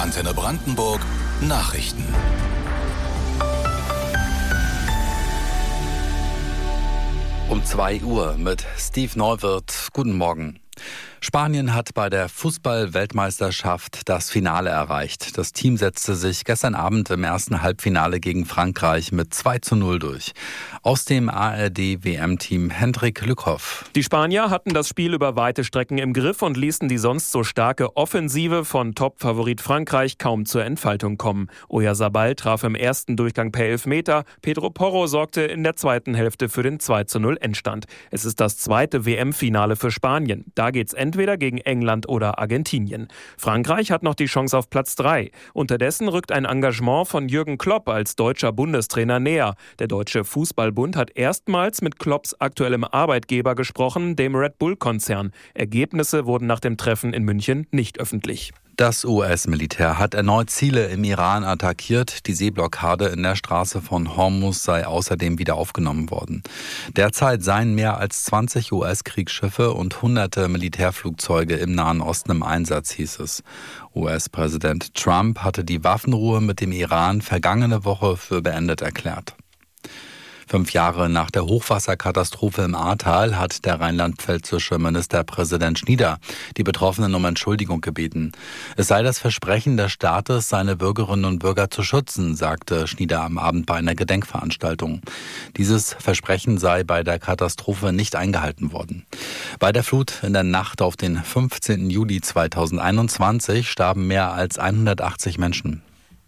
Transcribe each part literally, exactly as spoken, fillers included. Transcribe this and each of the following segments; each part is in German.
Antenne Brandenburg Nachrichten. Um zwei Uhr mit Steve Neuwirth. Guten Morgen. Spanien hat bei der Fußball-Weltmeisterschaft das Finale erreicht. Das Team setzte sich gestern Abend im ersten Halbfinale gegen Frankreich mit zwei zu null durch. Aus dem A R D-W M-Team Hendrik Lückhoff. Die Spanier hatten das Spiel über weite Strecken im Griff und ließen die sonst so starke Offensive von Top-Favorit Frankreich kaum zur Entfaltung kommen. Oyarzabal traf im ersten Durchgang per Elfmeter. Pedro Porro sorgte in der zweiten Hälfte für den zwei zu null Endstand. Es ist das zweite W M-Finale für Spanien. Da geht's entweder gegen England oder Argentinien. Frankreich hat noch die Chance auf Platz drei. Unterdessen rückt ein Engagement von Jürgen Klopp als deutscher Bundestrainer näher. Der Deutsche Fußballbund hat erstmals mit Klopps aktuellem Arbeitgeber gesprochen, dem Red Bull-Konzern. Ergebnisse wurden nach dem Treffen in München nicht öffentlich. Das U S-Militär hat erneut Ziele im Iran attackiert. Die Seeblockade in der Straße von Hormuz sei außerdem wieder aufgenommen worden. Derzeit seien mehr als zwanzig U S-Kriegsschiffe und hunderte Militärflugzeuge im Nahen Osten im Einsatz, hieß es. U S-Präsident Trump hatte die Waffenruhe mit dem Iran vergangene Woche für beendet erklärt. Fünf Jahre nach der Hochwasserkatastrophe im Ahrtal hat der rheinland-pfälzische Ministerpräsident Schnieder die Betroffenen um Entschuldigung gebeten. Es sei das Versprechen des Staates, seine Bürgerinnen und Bürger zu schützen, sagte Schnieder am Abend bei einer Gedenkveranstaltung. Dieses Versprechen sei bei der Katastrophe nicht eingehalten worden. Bei der Flut in der Nacht auf den fünfzehnten Juli zweitausendeinundzwanzig starben mehr als hundertachtzig Menschen.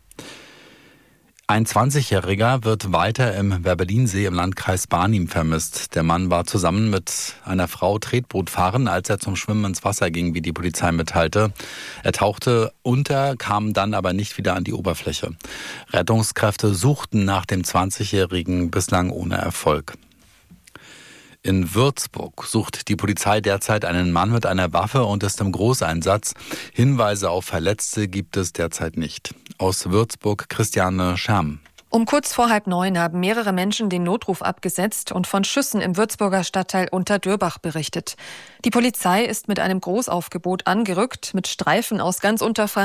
Ein zwanzigjähriger wird weiter im Werbellinsee im Landkreis Barnim vermisst. Der Mann war zusammen mit einer Frau Tretboot fahren, als er zum Schwimmen ins Wasser ging, wie die Polizei mitteilte. Er tauchte unter, kam dann aber nicht wieder an die Oberfläche. Rettungskräfte suchten nach dem zwanzigjährigen bislang ohne Erfolg. In Würzburg sucht die Polizei derzeit einen Mann mit einer Waffe und ist im Großeinsatz. Hinweise auf Verletzte gibt es derzeit nicht. Aus Würzburg Christiane Scherm. Um kurz vor halb neun haben mehrere Menschen den Notruf abgesetzt und von Schüssen im Würzburger Stadtteil Unterdürbach berichtet. Die Polizei ist mit einem Großaufgebot angerückt, mit Streifen aus ganz Unterfranken